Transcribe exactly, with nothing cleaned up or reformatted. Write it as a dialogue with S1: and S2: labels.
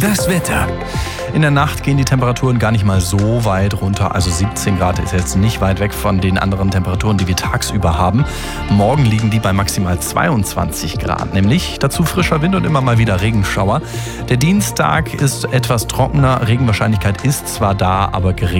S1: Das Wetter. In der Nacht gehen die Temperaturen gar nicht mal so weit runter. Also siebzehn Grad ist jetzt nicht weit weg von den anderen Temperaturen, die wir tagsüber haben. Morgen liegen die bei maximal zweiundzwanzig Grad. Nämlich dazu frischer Wind und immer mal wieder Regenschauer. Der Dienstag ist etwas trockener. Regenwahrscheinlichkeit ist zwar da, aber gering.